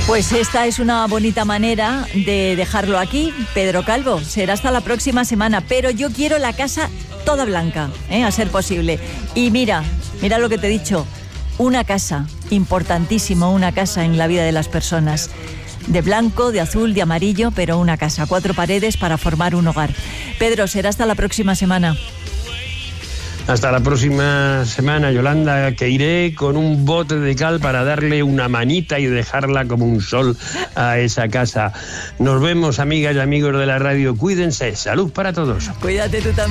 Pues esta es una bonita manera de dejarlo aquí, Pedro Calvo. Será hasta la próxima semana, pero yo quiero la casa toda blanca, a ser posible. Y mira lo que te he dicho, una casa, importantísimo, una casa en la vida de las personas. De blanco, de azul, de amarillo, pero una casa, 4 paredes para formar un hogar. Pedro, será hasta la próxima semana. Hasta la próxima semana, Yolanda, que iré con un bote de cal para darle una manita y dejarla como un sol a esa casa. Nos vemos, amigas y amigos de la radio. Cuídense. Salud para todos. Cuídate tú también.